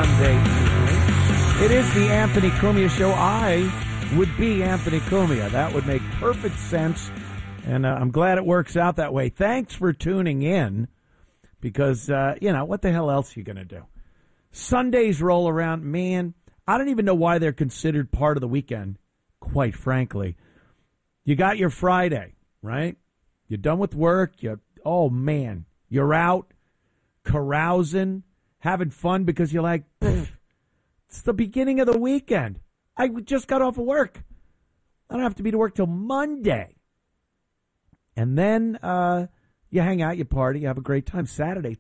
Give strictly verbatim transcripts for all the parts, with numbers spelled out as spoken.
Sunday evening. It is the Anthony Cumia Show. I would be Anthony Cumia. That would make perfect sense, and uh, I'm glad it works out that way. Thanks for tuning in, because, uh, you know, what the hell else are you going to do? Sundays roll around. Man, I don't even know why they're considered part of the weekend, quite frankly. You got your Friday, right? You're done with work. You, oh, man, you're out carousing, having fun because you're like, it's the beginning of the weekend. I just got off of work. I don't have to be to work till Monday. And then uh, you hang out, you party, you have a great time. Saturday.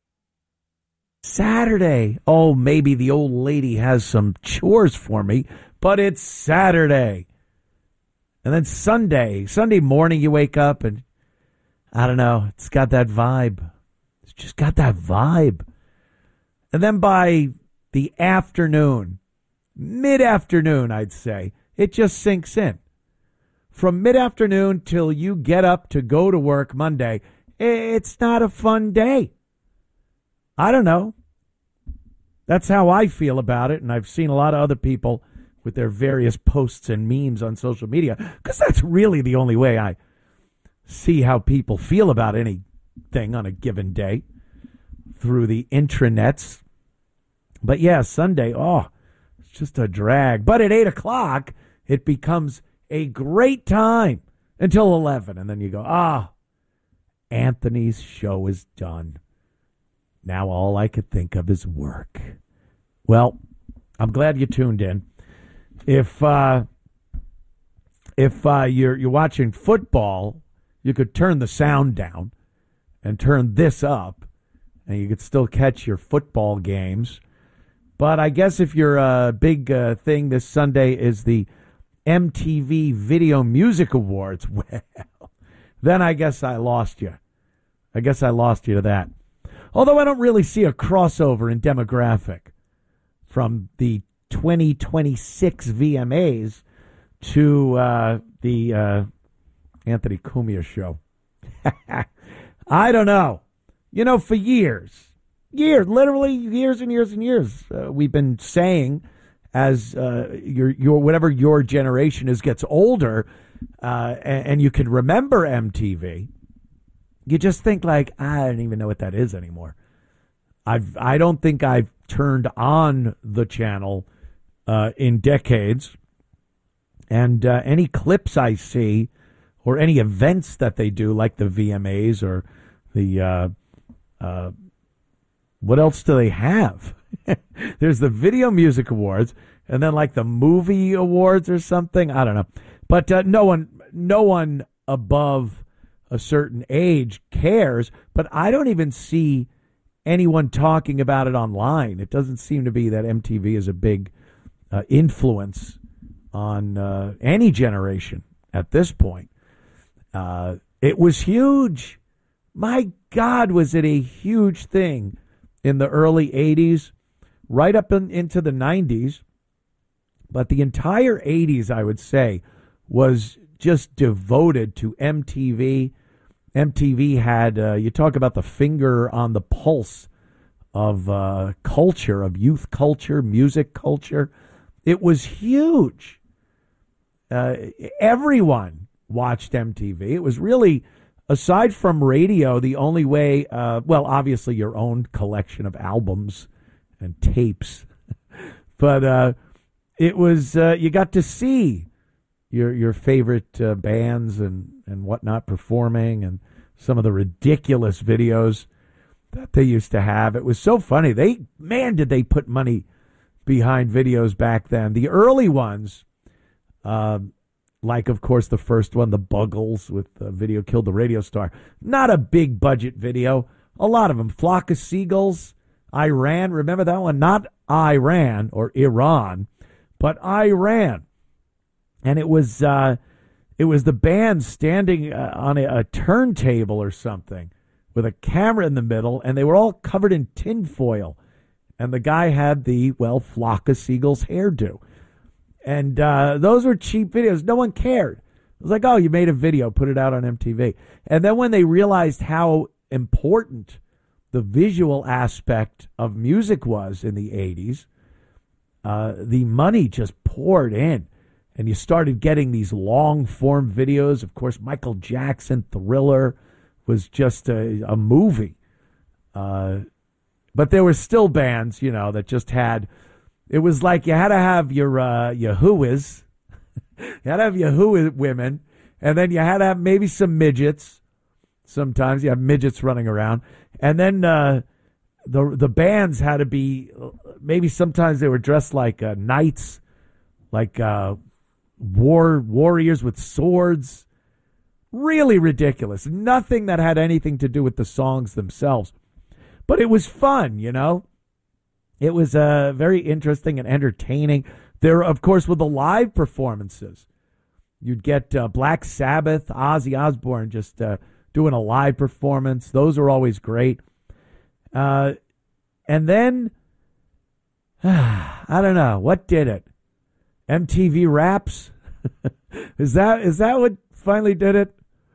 Saturday. Oh, maybe the old lady has some chores for me, but it's Saturday. And then Sunday. Sunday morning you wake up and, I don't know, it's got that vibe. It's just got that vibe. And then by the afternoon, mid-afternoon, I'd say, it just sinks in. From mid-afternoon till you get up to go to work Monday, it's not a fun day. I don't know. That's how I feel about it, and I've seen a lot of other people with their various posts and memes on social media, because that's really the only way I see how people feel about anything on a given day, through the intranets. But yeah, Sunday, oh, it's just a drag. But at eight o'clock, it becomes a great time until eleven. And then you go, ah, Anthony's show is done. Now all I could think of is work. Well, I'm glad you tuned in. If uh, if uh, you're you're watching football, you could turn the sound down and turn this up, and you could still catch your football games. But I guess if your uh, big uh, thing this Sunday is the M T V Video Music Awards, well, then I guess I lost you. I guess I lost you to that. Although I don't really see a crossover in demographic from the twenty twenty-six V M As to uh, the uh, Anthony Cumia Show. I don't know. You know, for years, years, literally years and years and years, uh, we've been saying, as uh, your your whatever your generation is gets older, uh, and, and you can remember M T V, you just think like, I don't even know what that is anymore. I've I don't think I've turned on the channel uh, in decades, and uh, any clips I see or any events that they do, like the V M As or the uh, uh, what else do they have? There's the Video Music Awards, and then like the Movie Awards or something. I don't know, but uh, no one, no one above a certain age cares. But I don't even see anyone talking about it online. It doesn't seem to be that M T V is a big uh, influence on uh, any generation at this point. Uh, it was huge. My God, was it a huge thing in the early eighties, right up in, into the nineties. But the entire eighties, I would say, was just devoted to M T V. M T V had, uh, you talk about the finger on the pulse of uh, culture, of youth culture, music culture. It was huge. Uh, everyone watched M T V. It was really, aside from radio, the only way, uh, well, obviously your own collection of albums and tapes, but uh, it was, uh, you got to see your your favorite uh, bands and, and whatnot performing, and some of the ridiculous videos that they used to have. It was so funny. They, man, did they put money behind videos back then. The early ones, uh, like, of course, the first one, the Buggles with the video Killed the Radio Star. Not a big budget video. A lot of them. Flock of Seagulls, Iran. Remember that one? Not Iran or Iran, but Iran. And it was uh, it was the band standing uh, on a, a turntable or something with a camera in the middle, and they were all covered in tinfoil. And the guy had the, well, Flock of Seagulls hairdo. And uh, those were cheap videos. No one cared. It was like, oh, you made a video, put it out on M T V. And then when they realized how important the visual aspect of music was in the eighties, uh, the money just poured in. And you started getting these long-form videos. Of course, Michael Jackson, Thriller, was just a, a movie. Uh, but there were still bands, you know, that just had... It was like you had to have your uh, your whoas. You had to have your who women. And then you had to have maybe some midgets. Sometimes you have midgets running around. And then uh, the the bands had to be... Maybe sometimes they were dressed like uh, knights. Like... Uh, War warriors with swords. Really ridiculous. Nothing that had anything to do with the songs themselves. But it was fun, you know. It was uh, very interesting and entertaining. There, of course, were the live performances. You'd get uh, Black Sabbath, Ozzy Osbourne just uh, doing a live performance. Those are always great. Uh, and then, I don't know, what did it? M T V Raps? is that is that what finally did it?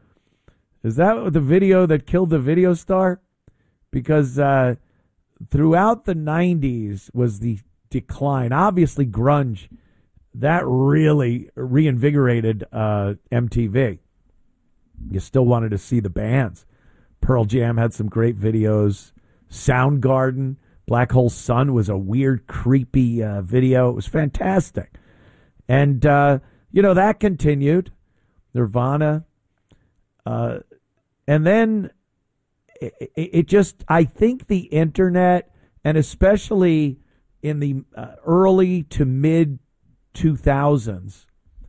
Is that the video that killed the video star? Because uh, throughout the nineties was the decline. Obviously, grunge, that really reinvigorated uh, M T V. You still wanted to see the bands. Pearl Jam had some great videos. Soundgarden, Black Hole Sun was a weird, creepy uh, video. It was fantastic. And, uh, you know, that continued. Nirvana. Uh, and then it, it, it just, I think the internet, and especially in the uh, early to mid two thousands,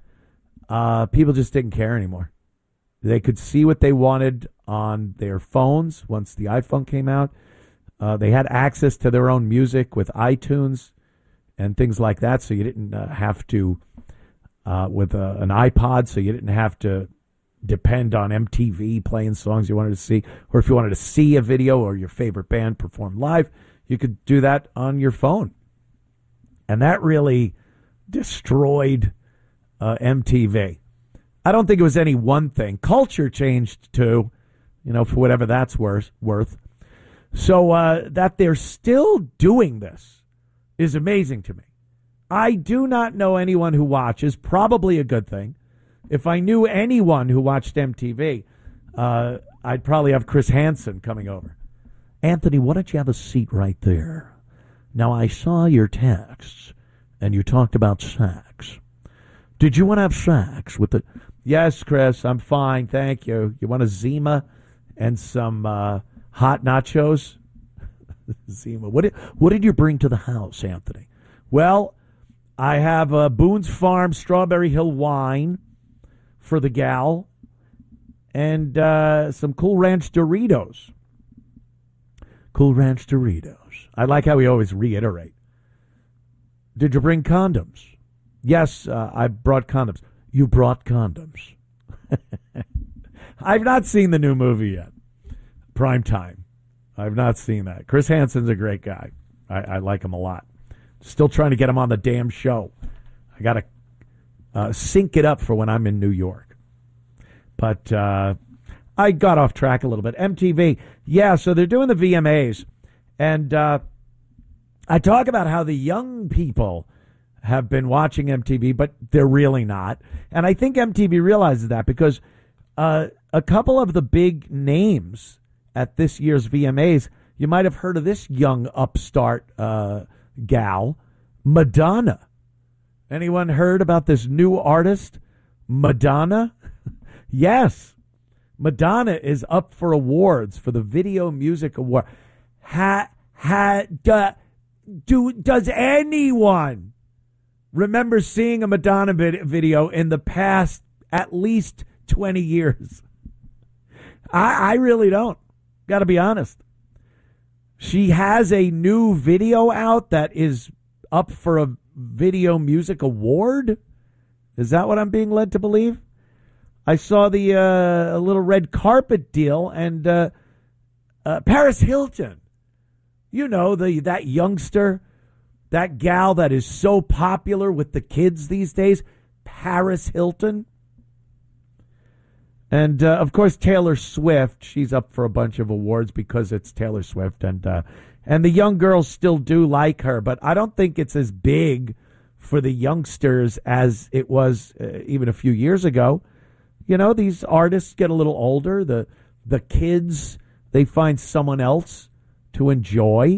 uh, people just didn't care anymore. They could see what they wanted on their phones once the iPhone came out. Uh, they had access to their own music with iTunes and things like that, so you didn't uh, have to, uh, with a, an iPod, so you didn't have to depend on M T V playing songs you wanted to see, or if you wanted to see a video or your favorite band perform live, you could do that on your phone. And that really destroyed uh, M T V. I don't think it was any one thing. Culture changed too, you know, for whatever that's worth. worth. So uh, that they're still doing this is amazing to me. I do not know anyone who watches, probably a good thing. If I knew anyone who watched M T V, uh, I'd probably have Chris Hansen coming over. Anthony, why don't you have a seat right there? Now, I saw your texts, and you talked about sex. Did you want to have sex with the... Yes, Chris, I'm fine, thank you. You want a Zima and some uh, hot nachos? Zima. What did, what did you bring to the house, Anthony? Well, I have a Boone's Farm Strawberry Hill wine for the gal and uh, some Cool Ranch Doritos. Cool Ranch Doritos. I like how we always reiterate. Did you bring condoms? Yes, uh, I brought condoms. You brought condoms. I've not seen the new movie yet. Prime Time. I've not seen that. Chris Hansen's a great guy. I, I like him a lot. Still trying to get him on the damn show. I got to uh, sync it up for when I'm in New York. But uh, I got off track a little bit. M T V. Yeah, so they're doing the V M As. And uh, I talk about how the young people have been watching M T V, but they're really not. And I think M T V realizes that because uh, a couple of the big names at this year's V M As, you might have heard of this young upstart uh, gal, Madonna. Anyone heard about this new artist, Madonna? Yes. Madonna is up for awards for the Video Music Award. Ha, ha, da, do, does anyone remember seeing a Madonna video in the past at least twenty years? I, I really don't. Got to be honest. She has a new video out that is up for a Video Music Award. Is that what I'm being led to believe? I saw the uh, little red carpet deal, and uh, uh, Paris Hilton, you know, the that youngster, that gal that is so popular with the kids these days, Paris Hilton. And, uh, of course, Taylor Swift, she's up for a bunch of awards because it's Taylor Swift. And uh, and the young girls still do like her, but I don't think it's as big for the youngsters as it was uh, even a few years ago. You know, these artists get a little older. The, the kids, they find someone else to enjoy.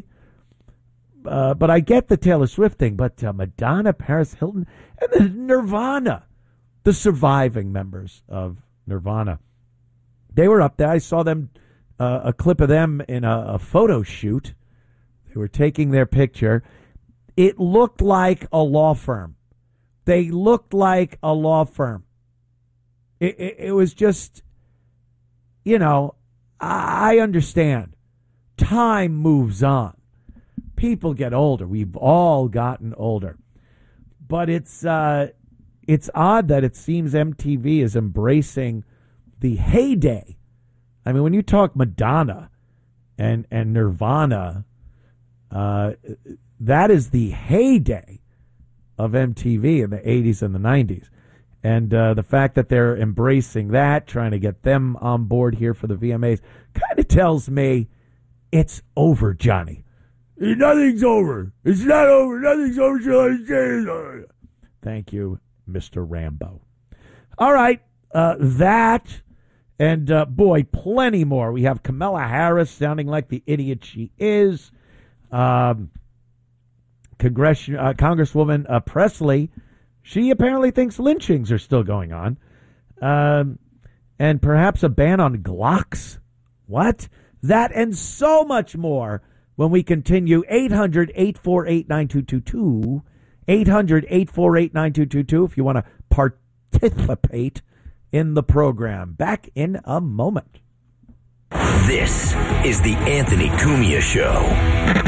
Uh, but I get the Taylor Swift thing, but uh, Madonna, Paris Hilton, and then Nirvana, the surviving members of Nirvana. They were up there. I saw them, uh, a clip of them in a, a photo shoot. They were taking their picture. It looked like a law firm. They looked like a law firm. It, it, it was just, you know, I, I understand. Time moves on. People get older. We've all gotten older. But it's uh, it's odd that it seems M T V is embracing the heyday. I mean, when you talk Madonna and, and Nirvana, uh, that is the heyday of M T V in the eighties and the nineties. And uh, the fact that they're embracing that, trying to get them on board here for the V M As, kind of tells me it's over, Johnny. Nothing's over. It's not over. Nothing's over till I say it's over. Thank you, Mister Rambo. All right, uh, that and, uh, boy, plenty more. We have Kamala Harris sounding like the idiot she is. Um, Congress, uh, Congresswoman uh, Presley, she apparently thinks lynchings are still going on. Um, and perhaps a ban on Glocks. What? That and so much more when we continue. Eight hundred, eight four eight, nine two two two. eight hundred, eight four eight, nine two two two if you want to participate in the program. Back in a moment. This is the Anthony Cumia Show.